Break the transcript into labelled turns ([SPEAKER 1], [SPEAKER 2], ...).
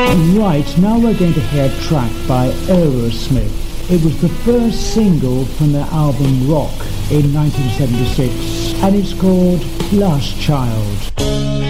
[SPEAKER 1] Right, now we're going to hear a track by Aerosmith. It was the first single from their album Rock in 1976, and it's called Last Child.